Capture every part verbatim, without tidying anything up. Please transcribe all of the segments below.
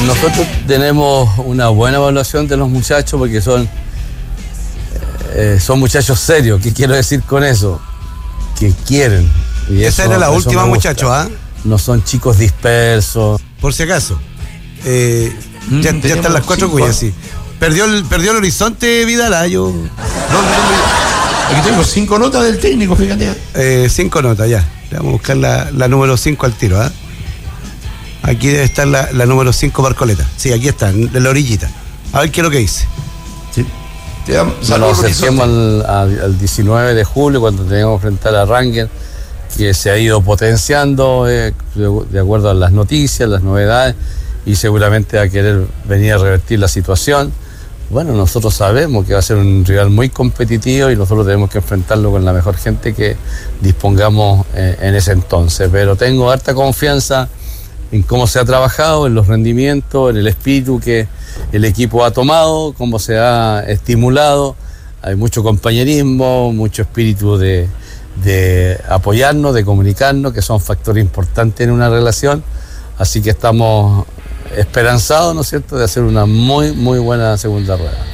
nosotros tenemos una buena evaluación de los muchachos porque son, eh, son muchachos serios. ¿Qué quiero decir con eso? Que quieren. Y esa eso, era la última, muchachos, ¿ah? ¿eh? No son chicos dispersos. Por si acaso. Eh, mm, ya, ya están las cuatro cuyas, sí. Perdió el, perdió el horizonte, Vidal, ¿ah? Yo... No, no, no, aquí tengo cinco notas del técnico, fíjate. Eh, cinco notas, ya. Vamos a buscar la, la número cinco al tiro, ¿ah? Aquí debe estar la, la número cinco, Barcoleta. Sí, aquí está, en la orillita. A ver qué es lo que dice. Sí. Bueno, nos acerquemos al, al, al diecinueve de julio, cuando tenemos que enfrentar a Rangers, que se ha ido potenciando eh, de, de acuerdo a las noticias, las novedades, y seguramente va a querer venir a revertir la situación. Bueno, nosotros sabemos que va a ser un rival muy competitivo y nosotros tenemos que enfrentarlo con la mejor gente que dispongamos eh, en ese entonces. Pero tengo harta confianza en cómo se ha trabajado, en los rendimientos, en el espíritu que el equipo ha tomado, cómo se ha estimulado. Hay mucho compañerismo, mucho espíritu de, de apoyarnos, de comunicarnos, que son factores importantes en una relación. Así que estamos esperanzados, ¿no es cierto?, de hacer una muy, muy buena segunda rueda.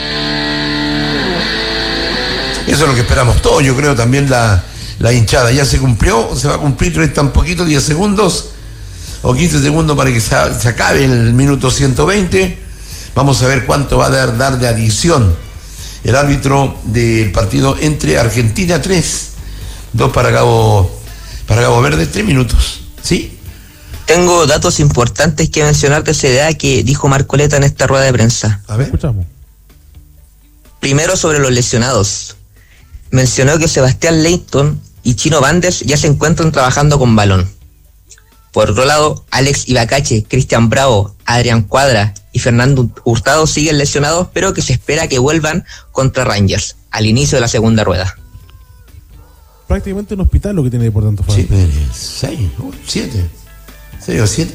Eso es lo que esperamos todos, yo creo, también la, la hinchada. Ya se cumplió, se va a cumplir, restan poquito, diez segundos o quince segundos para que se, se acabe el minuto ciento veinte. Vamos a ver cuánto va a dar, dar de adición el árbitro del partido entre Argentina, tres, dos para Cabo, para Cabo Verde, tres minutos, ¿sí? Tengo datos importantes que mencionar de C D A que dijo Marcoleta en esta rueda de prensa. A ver. Escuchamos. Primero, sobre los lesionados. Mencionó que Sebastián Leighton y Chino Bandes ya se encuentran trabajando con balón. Por otro lado, Alex Ibacache, Cristian Bravo, Adrián Cuadra y Fernando Hurtado siguen lesionados, pero que se espera que vuelvan contra Rangers al inicio de la segunda rueda. Prácticamente un hospital lo que tiene por tanto. Sí, seis, siete. seis o siete.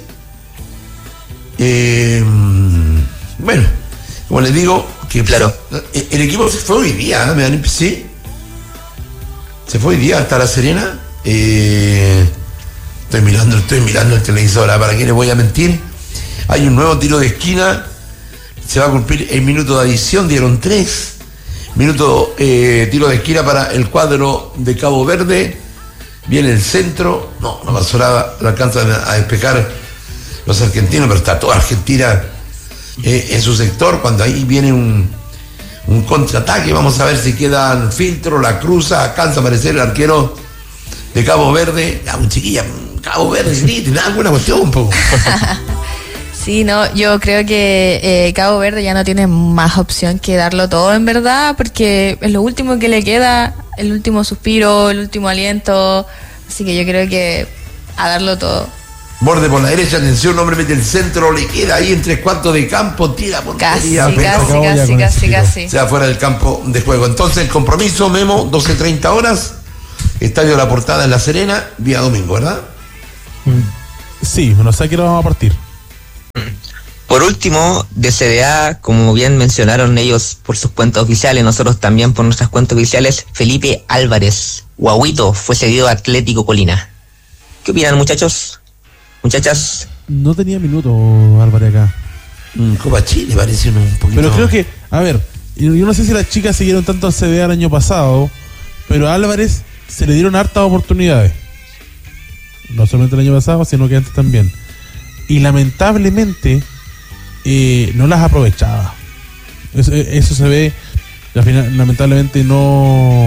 Eh, bueno, como les digo, que claro, el equipo se fue hoy día, ¿eh? Me dan, sí. Se fue hoy día hasta La Serena. Eh, estoy mirando, estoy mirando el televisor, ¿eh? ¿Para qué les voy a mentir? Hay un nuevo tiro de esquina. Se va a cumplir el minuto de adición, dieron tres. Minuto, eh, tiro de esquina para el cuadro de Cabo Verde. Viene el centro, no, no pasó nada, lo alcanzan a despejar los argentinos, pero está toda Argentina eh, en su sector. Cuando ahí viene un, un contraataque, vamos a ver si queda el filtro, la cruza, alcanza a aparecer el arquero de Cabo Verde. Ya, un chiquilla, Cabo Verde, grite, nada, alguna cuestión un poco. Sí, no, yo creo que eh, Cabo Verde ya no tiene más opción que darlo todo, en verdad, porque es lo último que le queda, el último suspiro, el último aliento, así que yo creo que a darlo todo. Borde por la derecha, atención, hombre mete el centro, le queda ahí en tres cuartos de campo, tira por Casi, casi, casi, casi, casi. Se va fuera del campo de juego. Entonces el compromiso, Memo, doce treinta horas, Estadio La Portada en La Serena, día domingo, ¿verdad? Sí, no sé a qué hora vamos a partir. Por último, de C D A, como bien mencionaron ellos por sus cuentas oficiales, nosotros también por nuestras cuentas oficiales, Felipe Álvarez, Guaguito, fue cedido a Atlético Colina. ¿Qué opinan, muchachos? Muchachas. No tenía minuto Álvarez acá. Mm, Copa Chile parece un poquito. Pero creo que, a ver, yo no sé si las chicas siguieron tanto al C D A el año pasado, pero a Álvarez se le dieron hartas oportunidades. No solamente el año pasado, sino que antes también. Y lamentablemente eh, no las aprovechaba. Eso, eso se ve, al final, lamentablemente no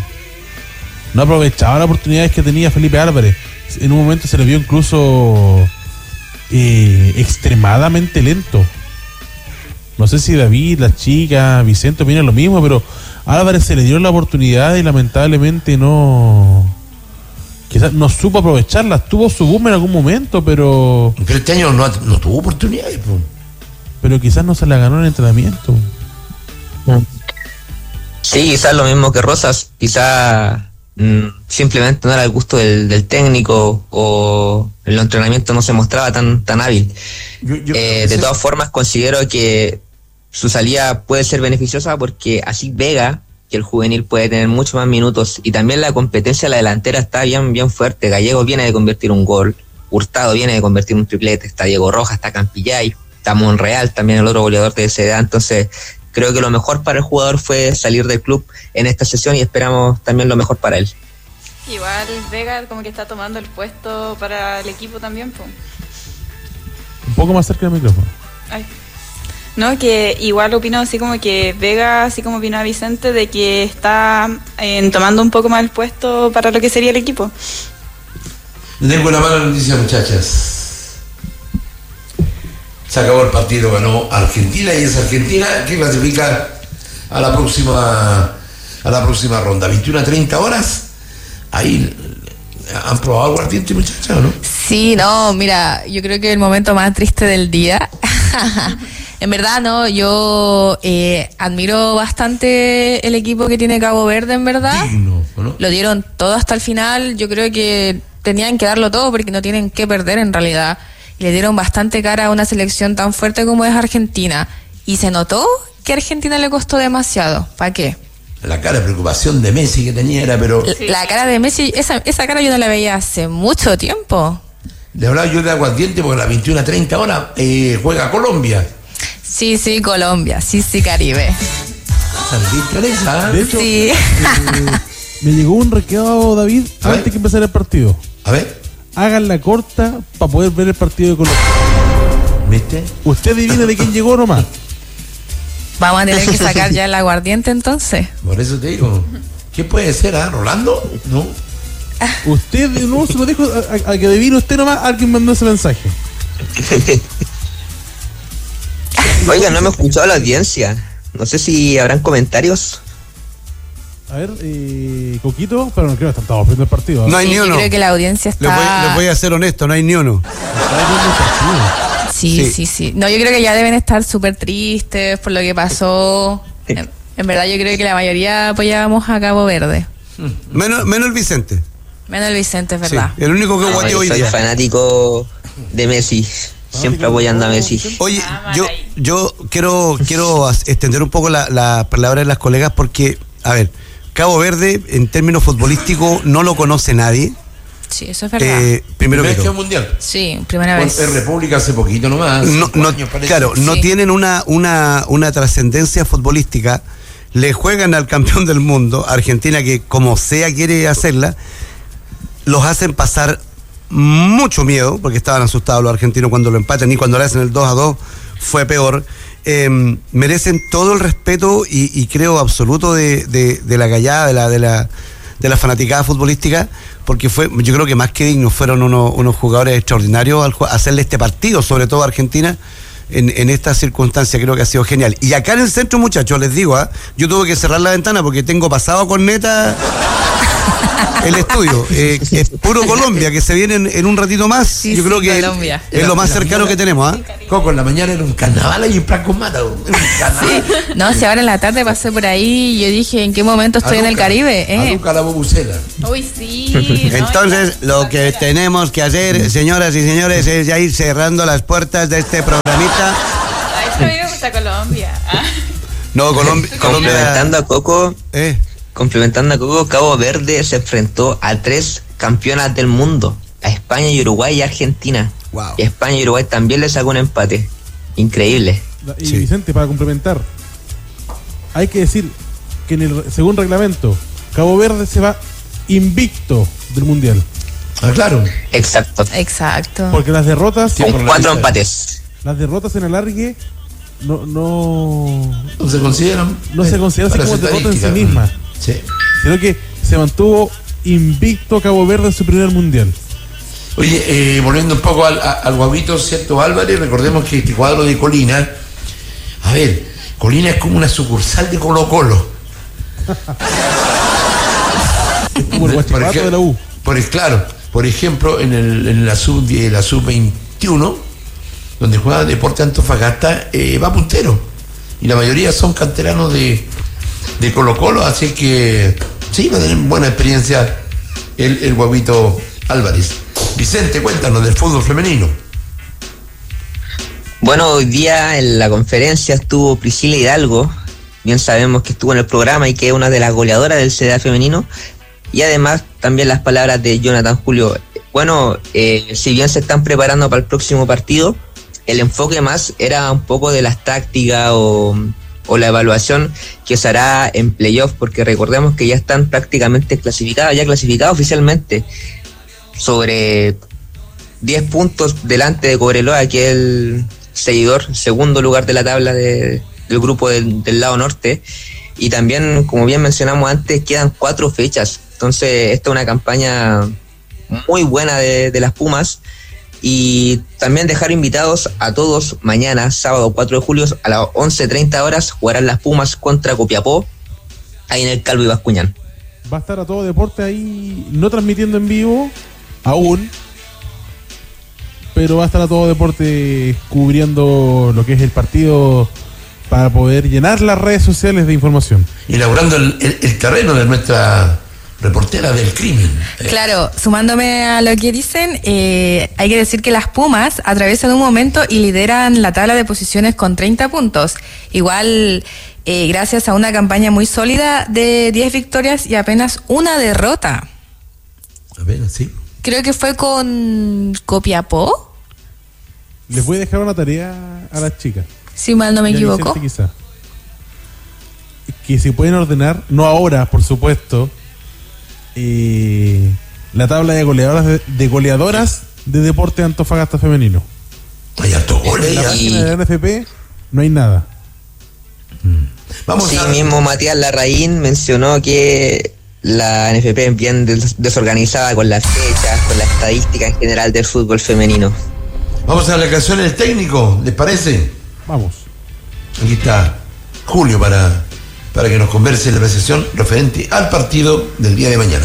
no aprovechaba las oportunidades que tenía Felipe Álvarez. En un momento se le vio incluso eh, extremadamente lento. No sé si David, la chica, Vicente opinan lo mismo, pero a Álvarez se le dio la oportunidad y lamentablemente no... Quizás no supo aprovecharlas, tuvo su boom en algún momento, pero... Pero este año no, no tuvo oportunidades, pues. Pero quizás no se la ganó en el entrenamiento. Sí, quizás lo mismo que Rosas, quizás mmm, simplemente no era el gusto del, del técnico o el entrenamiento no se mostraba tan, tan hábil. Yo, yo, eh, de todas formas, considero que su salida puede ser beneficiosa porque así Vega, que el juvenil puede tener muchos más minutos, y también la competencia de la delantera está bien bien fuerte. Gallegos viene de convertir un gol, Hurtado viene de convertir un triplete, está Diego Rojas, está Campillay, está Monreal, también el otro goleador de S D A, entonces creo que lo mejor para el jugador fue salir del club en esta sesión y esperamos también lo mejor para él. Igual Vega como que está tomando el puesto para el equipo también, pues. Un poco más cerca del micrófono. Ay. No, que igual opino así como que Vega, así como opinó a Vicente, de que está eh, tomando un poco más el puesto para lo que sería el equipo. Tengo una mala noticia, muchachas. Se acabó el partido, ganó Argentina y es Argentina que clasifica a la próxima a la próxima ronda. veintiuna a treinta horas. Ahí han probado aguardiente, muchachos, ¿no? Sí, no, mira, yo creo que el momento más triste del día. En verdad, no, yo eh, admiro bastante el equipo que tiene Cabo Verde, en verdad. Digno, ¿no? Lo dieron todo hasta el final. Yo creo que tenían que darlo todo porque no tienen que perder en realidad. Y le dieron bastante cara a una selección tan fuerte como es Argentina. Y se notó que a Argentina le costó demasiado. ¿Para qué? La cara de preocupación de Messi que tenía era, pero... La, la cara de Messi, esa, esa cara yo no la veía hace mucho tiempo. Le hablaba yo de aguardiente porque a las veintiuna a treinta horas eh, juega Colombia. Sí, sí, Colombia. Sí, sí, Caribe. De hecho, sí. eh, me llegó un recado, David, A antes ver. que empezara el partido. A ver, Hagan la corta para poder ver el partido de Colombia. ¿viste? Usted adivina de quién llegó nomás. Vamos a tener que sacar ya el aguardiente entonces. Por eso te digo. ¿Qué puede ser, ah? ¿Rolando? No. Usted no se lo dijo a, a- a que adivine usted nomás, alguien mandó ese mensaje. Oiga, no me he escuchado la audiencia. No sé si habrán comentarios. A ver, eh, Coquito, pero no creo que estamos viendo el partido. ¿eh? No hay Sí, ni yo uno. creo que la audiencia Les voy, está... les voy a ser honesto, no hay ni uno. Estamos viendo el partido. Sí, Sí. sí, sí. No, yo creo que ya deben estar súper tristes por lo que pasó. En, en verdad, yo creo que la mayoría apoyábamos a Cabo Verde. Menos, menos el Vicente. Menos el Vicente, es Sí, verdad. el único que No, guateó yo hoy soy día. fanático de Messi, siempre apoyando a Messi. Oye, Ah, yo, Maray. yo quiero, quiero as- extender un poco la, la palabra de las colegas porque, a ver, Cabo Verde en términos futbolísticos no lo conoce nadie. Sí, eso es verdad. Eh, primero que Primera todo. mundial. Sí, primera Bueno, vez. es República hace poquito nomás. No, cinco no, años, parece. claro, no Sí. tienen una, una, una trascendencia futbolística. Le juegan al campeón del mundo, Argentina, que como sea quiere hacerla, los hacen pasar mucho miedo, porque estaban asustados los argentinos cuando lo empatan y cuando le hacen el dos a dos fue peor. Eh, merecen todo el respeto y, y creo absoluto de, de, de la gallada, de la, de la de la fanaticada futbolística, porque fue, yo creo que más que dignos fueron unos, unos jugadores extraordinarios al ju- hacerle este partido, sobre todo a Argentina, en, en esta circunstancia. Creo que ha sido genial. Y acá en el centro, muchachos, les digo, ¿ah? Yo tuve que cerrar la ventana porque tengo pasado con neta el estudio. Eh, es puro Colombia, que se viene en, en un ratito más. Sí, yo creo sí, que Colombia. es lo más cercano que tenemos, ¿ah? Coco, en la mañana era un carnaval ahí en Plan con Mata. Un carnaval. No, si ahora en la tarde pasé por ahí y yo dije, ¿en qué momento estoy en el Aluca, Caribe? Eh? Aluca la bobucela. Uy, sí. ¿no? Entonces, lo que tenemos que hacer, señoras y señores, es ya ir cerrando las puertas de este programita. A eso me gusta Colombia. Ah. No, Colombia. Complementando Colombia a Coco, eh, complementando a Coco, Cabo Verde se enfrentó a tres campeonas del mundo, a España y Uruguay y Argentina. Wow. Y España y Uruguay también le sacó un empate. Increíble. Y Sí. Vicente, para complementar, hay que decir que en el, según reglamento, Cabo Verde se va invicto del Mundial. Ah, claro. Exacto. Exacto. Porque las derrotas, Sí. Con por la cuatro lista. empates. las derrotas en el alargue no, no, No se consideran. no se consideran así para como esa derrota en sí estadística. misma, Sí. sino que se mantuvo invicto Cabo Verde en su primer Mundial. Oye, eh, volviendo un poco al, a- al guavito, ¿cierto, Álvarez? Recordemos que este cuadro de Colina, a ver, Colina es como una sucursal de Colo Colo. Es como el Por Guachipato ejemplo, de la U. Por el, claro, por ejemplo, en, el, en la sub la sub veintiuno, donde juega Deporte Antofagasta, eh, va puntero. Y la mayoría son canteranos de, de Colo Colo, así que sí, va a tener buena experiencia el, el guavito Álvarez. Vicente, cuéntanos del fútbol femenino. Bueno, hoy día en la conferencia estuvo Priscila Hidalgo. Bien sabemos que estuvo en el programa y que es una de las goleadoras del C D A femenino. Y además también las palabras de Jonathan Julio. Bueno, eh, si bien se están preparando para el próximo partido, el enfoque más era un poco de las tácticas o, o la evaluación que se hará en playoff, porque recordemos que ya están prácticamente clasificados, ya clasificados oficialmente, sobre diez puntos delante de Cobreloa, que es el seguidor, segundo lugar de la tabla de, del grupo del, del lado norte. Y también, como bien mencionamos antes, quedan cuatro fechas. Entonces, esta es una campaña muy buena de, de las Pumas. Y también dejar invitados a todos mañana, sábado cuatro de julio, a las once treinta horas, jugarán las Pumas contra Copiapó, ahí en el Calvo y Bascuñán. Va a estar A Todo Deporte ahí, no transmitiendo en vivo, aún, pero va a estar A Todo Deporte cubriendo lo que es el partido para poder llenar las redes sociales de información. Inaugurando el, el, el terreno de nuestra reportera del crimen. Claro, sumándome a lo que dicen, eh, hay que decir que las Pumas atraviesan un momento y lideran la tabla de posiciones con treinta puntos. Igual, eh, gracias a una campaña muy sólida de diez victorias y apenas una derrota. Apenas, sí. Creo que fue con Copiapó. Les voy a dejar una tarea a las chicas. Si mal no me equivoco. Quizá. Que se pueden ordenar, no ahora, por supuesto, eh, la tabla de goleadoras de, de goleadoras de Deporte Antofagasta femenino. Hay harto goles. En la página de la N F P no hay nada. Mm. Vamos sí, a... mismo Matías Larraín mencionó que la N F P es bien des- desorganizada con las fechas, con la estadística en general del fútbol femenino. Vamos a la canción del técnico, ¿les parece? Vamos. Aquí está Julio para, para que nos converse la apreciación referente al partido del día de mañana.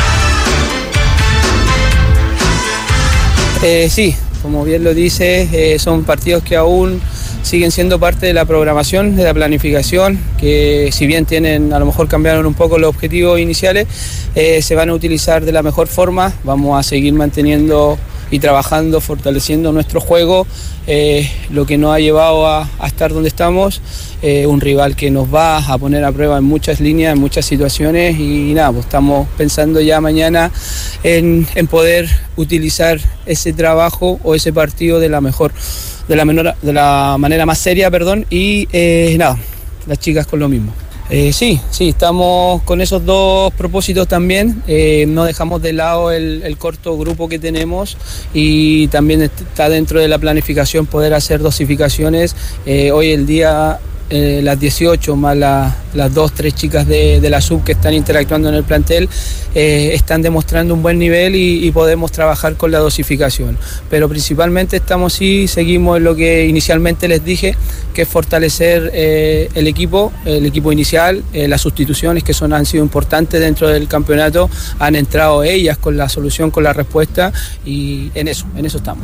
Eh, sí, como bien lo dice, eh, son partidos que aún siguen siendo parte de la programación, de la planificación, que si bien tienen, a lo mejor cambiaron un poco los objetivos iniciales, eh, se van a utilizar de la mejor forma. Vamos a seguir manteniendo y trabajando, fortaleciendo nuestro juego, eh, lo que nos ha llevado a, a estar donde estamos, eh, un rival que nos va a poner a prueba en muchas líneas, en muchas situaciones, y, y nada, pues estamos pensando ya mañana en, en poder utilizar ese trabajo o ese partido de la mejor, de la menor, de la manera más seria, perdón, y eh, nada, las chicas con lo mismo. Eh, sí, sí, estamos con esos dos propósitos también, eh, no dejamos de lado el, el corto grupo que tenemos y también está dentro de la planificación poder hacer dosificaciones. Eh, hoy el día eh, las dieciocho más la, las dos, tres chicas de, de la sub que están interactuando en el plantel eh, están demostrando un buen nivel y, y podemos trabajar con la dosificación, pero principalmente estamos sí, seguimos en lo que inicialmente les dije, que es fortalecer eh, el equipo, el equipo inicial, eh, las sustituciones que son, han sido importantes dentro del campeonato, han entrado ellas con la solución, con la respuesta, y en eso, en eso estamos.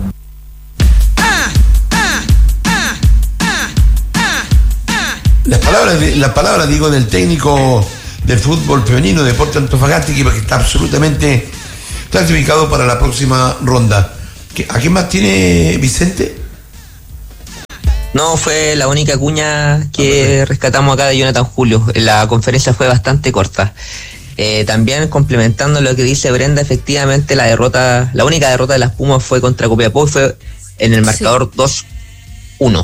Las palabras, las palabras digo, del técnico del fútbol femenino Deporte Antofagasta, que está absolutamente clasificado para la próxima ronda. ¿A qué más tiene Vicente? No, fue la única cuña que rescatamos acá de Jonathan Julio. La conferencia fue bastante corta. Eh, también complementando lo que dice Brenda, efectivamente la derrota, la única derrota de las Pumas fue contra Copiapó y fue en el marcador sí. dos uno.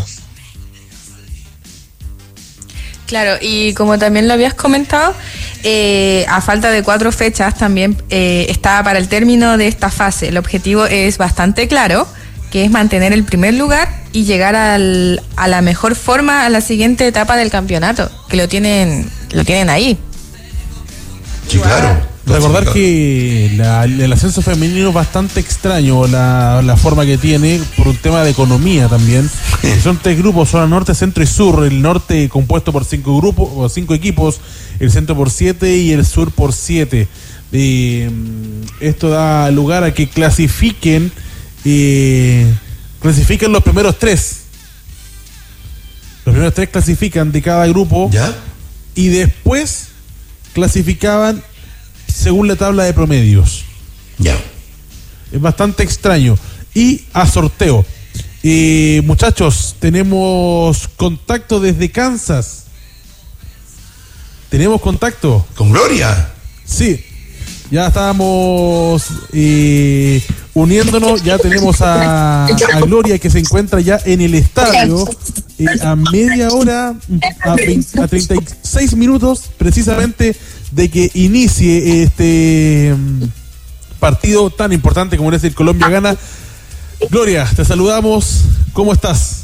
Claro, y como también lo habías comentado, eh, a falta de cuatro fechas también eh, está para el término de esta fase. El objetivo es bastante claro, que es mantener el primer lugar y llegar al, a la mejor forma a la siguiente etapa del campeonato, que lo tienen, lo tienen ahí. Sí, claro. Recordar que la, el ascenso femenino es bastante extraño la, la forma que tiene por un tema de economía también. Son tres grupos, zona norte, centro y sur. El norte compuesto por cinco grupos o cinco equipos, el centro por siete y el sur por siete. Eh, esto da lugar a que clasifiquen eh, clasifiquen los primeros tres. Los primeros tres clasifican de cada grupo. ¿Ya? Y después clasificaban según la tabla de promedios. Ya. Es bastante extraño. Y a sorteo. Eh, muchachos, tenemos contacto desde Kansas. ¿Tenemos contacto? ¿Con Gloria? Sí. Ya estábamos eh, uniéndonos, ya tenemos a, a Gloria que se encuentra ya en el estadio eh, a media hora, a, veinte, a treinta y seis minutos precisamente de que inicie este um, partido tan importante como es el Colombia gana. Gloria, te saludamos, ¿cómo estás?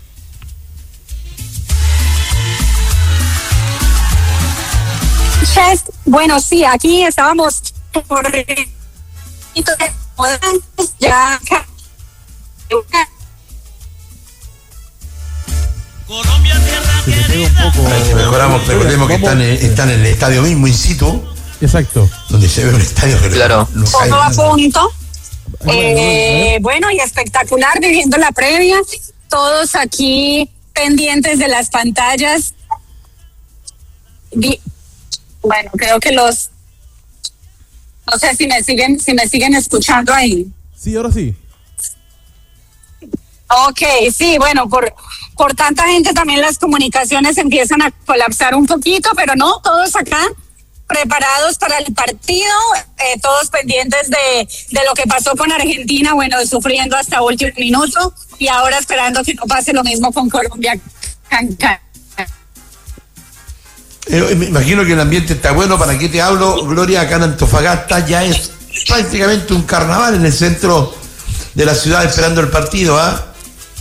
Bueno, sí, aquí estábamos por ya Colombia tierra que mejoramos, recordemos que están en, están en el estadio mismo in situ. Exacto. Donde se ve un estadio que claro. No todo a punto. Eh, bueno, y espectacular viviendo la previa. Todos aquí pendientes de las pantallas. Vi- Bueno, creo que los, no sé si me siguen, si me siguen escuchando ahí. Sí, ahora sí. Ok, sí, bueno, por, por tanta gente también las comunicaciones empiezan a colapsar un poquito, pero no, todos acá preparados para el partido, eh, todos pendientes de, de lo que pasó con Argentina, bueno, sufriendo hasta último minuto y ahora esperando que no pase lo mismo con Colombia. Eh, me imagino que el ambiente está bueno. ¿Para qué te hablo, Gloria? Acá en Antofagasta ya es prácticamente un carnaval en el centro de la ciudad esperando el partido, ¿ah? ¿eh?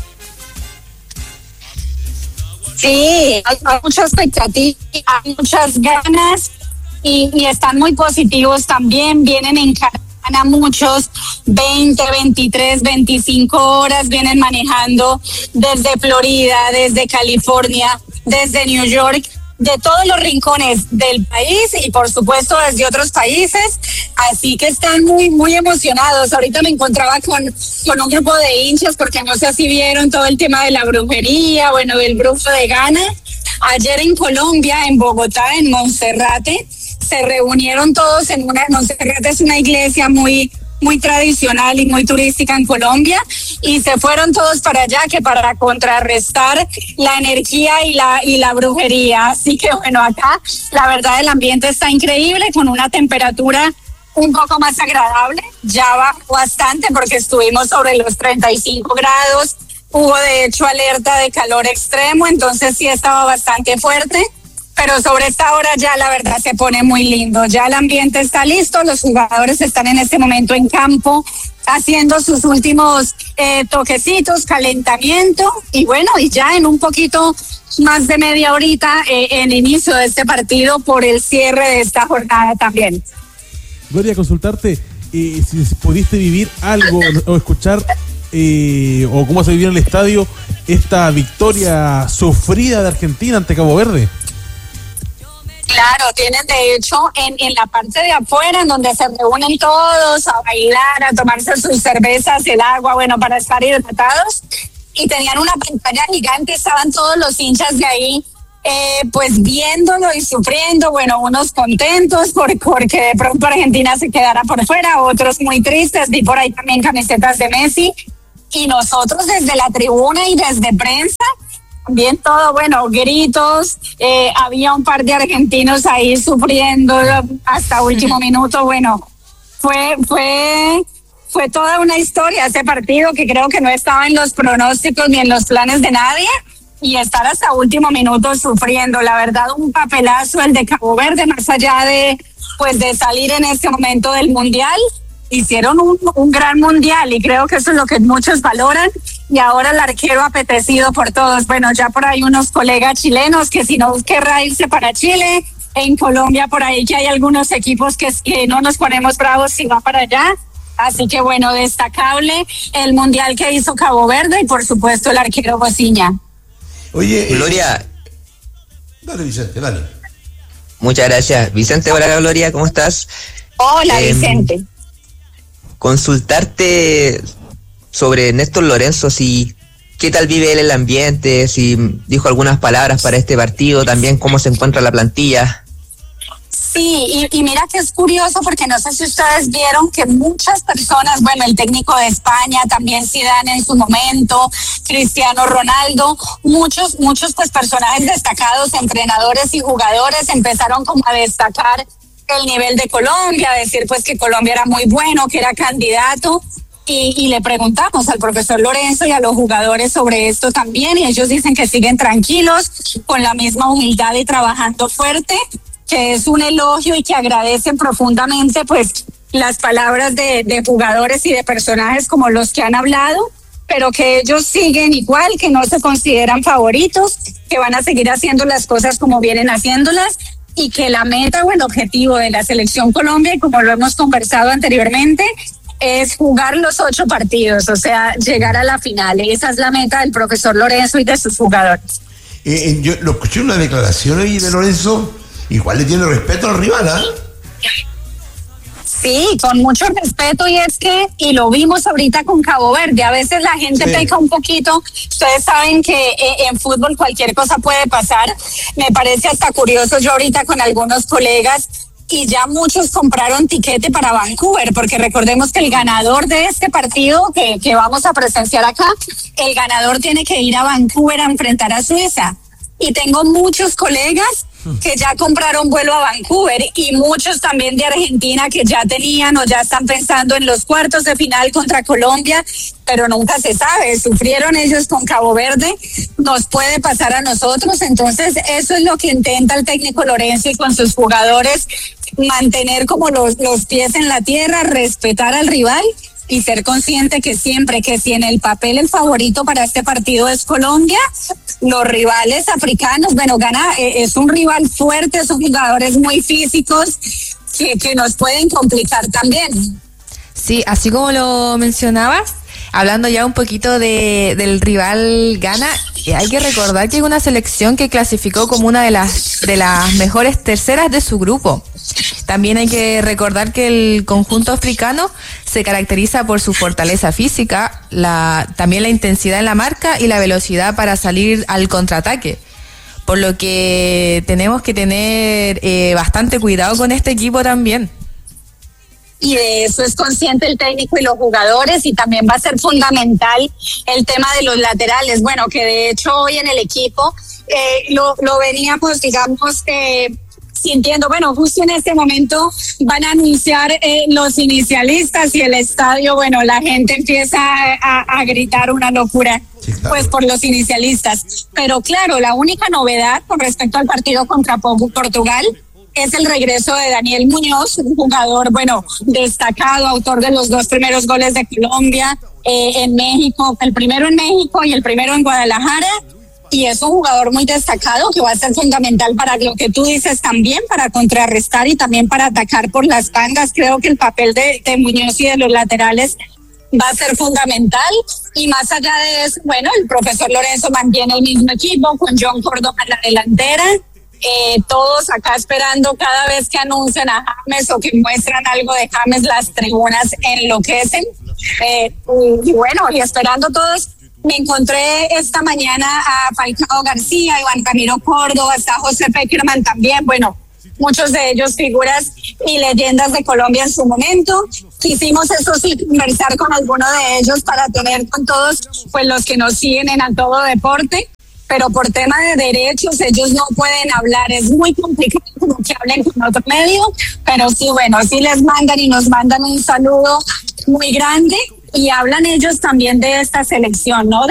Sí, hay, hay mucha expectativa, hay muchas ganas y, y están muy positivos también. Vienen en caravana muchos, veinte, veintitrés, veinticinco horas, vienen manejando desde Florida, desde California, desde New York, de todos los rincones del país y por supuesto desde otros países, así que están muy muy emocionados. Ahorita me encontraba con, con un grupo de hinchas porque no sé si vieron todo el tema de la brujería, bueno, del brujo de Ghana. Ayer en Colombia, en Bogotá, en Monserrate, se reunieron todos en una, Monserrate es una iglesia muy muy tradicional y muy turística en Colombia, y se fueron todos para allá que para contrarrestar la energía y la y la brujería. Así que bueno, acá la verdad el ambiente está increíble, con una temperatura un poco más agradable, ya bajó bastante porque estuvimos sobre los treinta y cinco grados, hubo de hecho alerta de calor extremo, entonces sí estaba bastante fuerte. Pero sobre esta hora ya la verdad se pone muy lindo, ya el ambiente está listo, los jugadores están en este momento en campo haciendo sus últimos eh, toquecitos, calentamiento, y bueno, y ya en un poquito más de media horita eh, el inicio de este partido por el cierre de esta jornada también. Gloria, consultarte eh, si pudiste vivir algo o escuchar eh, o cómo se vivió en el estadio esta victoria sufrida de Argentina ante Cabo Verde. Claro, tienen de hecho en, en la parte de afuera, en donde se reúnen todos a bailar, a tomarse sus cervezas, el agua, bueno, para estar hidratados, y tenían una pantalla gigante, estaban todos los hinchas de ahí, eh, pues viéndolo y sufriendo, bueno, unos contentos por, porque de pronto Argentina se quedara por fuera, otros muy tristes, vi por ahí también camisetas de Messi, y nosotros desde la tribuna y desde prensa, bien todo, bueno, gritos, eh, había un par de argentinos ahí sufriendo hasta último minuto, bueno, fue, fue, fue toda una historia ese partido que creo que no estaba en los pronósticos ni en los planes de nadie, y estar hasta último minuto sufriendo, la verdad un papelazo el de Cabo Verde, más allá de, pues de salir en este momento del Mundial. Hicieron un, un gran mundial y creo que eso es lo que muchos valoran, y ahora el arquero apetecido por todos. Bueno, ya por ahí unos colegas chilenos que si no querrá irse para Chile, en Colombia por ahí que hay algunos equipos que, que no nos ponemos bravos si va para allá, así que bueno, destacable el mundial que hizo Cabo Verde y por supuesto el arquero Bociña. Oye, Gloria. Eh, dale Vicente, dale. Muchas gracias. Vicente, hola Gloria, ¿cómo estás? Hola eh, Vicente. Consultarte sobre Néstor Lorenzo, si qué tal vive él el ambiente, si dijo algunas palabras para este partido, también cómo se encuentra la plantilla. Sí, y, y mira que es curioso porque no sé si ustedes vieron que muchas personas, bueno, el técnico de España, también Zidane en su momento, Cristiano Ronaldo, muchos, muchos pues personajes destacados, entrenadores y jugadores empezaron como a destacar el nivel de Colombia, decir pues que Colombia era muy bueno, que era candidato. Y, y le preguntamos al profesor Lorenzo y a los jugadores sobre esto también, y ellos dicen que siguen tranquilos, con la misma humildad y trabajando fuerte, que es un elogio y que agradecen profundamente pues las palabras de, de jugadores y de personajes como los que han hablado, pero que ellos siguen igual, que no se consideran favoritos, que van a seguir haciendo las cosas como vienen haciéndolas, y que la meta o el objetivo de la Selección Colombia, y como lo hemos conversado anteriormente, es jugar los ocho partidos, o sea, llegar a la final. Esa es la meta del profesor Lorenzo y de sus jugadores. Eh, eh, yo lo escuché en una declaración ahí de Lorenzo, igual le tiene respeto al rival, ¿ah? ¿eh? Sí, con mucho respeto, y es que, y lo vimos ahorita con Cabo Verde, a veces la gente sí. peca un poquito. Ustedes saben que eh, en fútbol cualquier cosa puede pasar. Me parece hasta curioso, yo ahorita con algunos colegas, y ya muchos compraron tiquete para Vancouver, porque recordemos que el ganador de este partido que, que vamos a presenciar acá, el ganador tiene que ir a Vancouver a enfrentar a Suiza. Y tengo muchos colegas que ya compraron vuelo a Vancouver, y muchos también de Argentina que ya tenían o ya están pensando en los cuartos de final contra Colombia, pero nunca se sabe. Sufrieron ellos con Cabo Verde, nos puede pasar a nosotros. Entonces eso es lo que intenta el técnico Lorenzo y con sus jugadores, mantener como los, los pies en la tierra, respetar al rival y ser consciente que siempre que si en el papel el favorito para este partido es Colombia, los rivales africanos, bueno, Ghana eh, es un rival fuerte, son jugadores muy físicos que, que nos pueden complicar también. Sí, así como lo mencionabas, hablando ya un poquito de, del rival Ghana, eh, hay que recordar que es una selección que clasificó como una de las, de las mejores terceras de su grupo. También hay que recordar que el conjunto africano se caracteriza por su fortaleza física, la, también la intensidad en la marca y la velocidad para salir al contraataque. Por lo que tenemos que tener eh, bastante cuidado con este equipo también. Y de eso es consciente el técnico y los jugadores, y también va a ser fundamental el tema de los laterales. Bueno, que de hecho hoy en el equipo eh, lo, lo veníamos, digamos, eh, sintiendo, bueno, justo en este momento van a anunciar eh, los inicialistas, y el estadio, bueno, la gente empieza a, a gritar una locura, sí, claro, pues por los inicialistas. Pero claro, la única novedad con respecto al partido contra Portugal es el regreso de Daniel Muñoz, un jugador, bueno, destacado, autor de los dos primeros goles de Colombia eh, en México, el primero en México y el primero en Guadalajara. Y es un jugador muy destacado que va a ser fundamental para lo que tú dices también, para contrarrestar y también para atacar por las bandas. Creo que el papel de, de Muñoz y de los laterales va a ser fundamental. Y más allá de eso, bueno, el profesor Lorenzo mantiene el mismo equipo con John Córdoba en la delantera. Eh, todos acá esperando cada vez que anuncian a James o que muestran algo de James, las tribunas enloquecen. Eh, y, y bueno, y esperando todos. Me encontré esta mañana a Falcao García, Iván Ramiro Córdoba, hasta José Peckerman también, bueno, muchos de ellos figuras y leyendas de Colombia en su momento. Quisimos eso sí conversar con alguno de ellos para tener con todos pues los que nos siguen en A Todo Deporte, pero por tema de derechos ellos no pueden hablar, es muy complicado como que hablen con otro medio, pero sí, bueno, sí les mandan y nos mandan un saludo muy grande. Y hablan ellos también de esta selección, ¿no?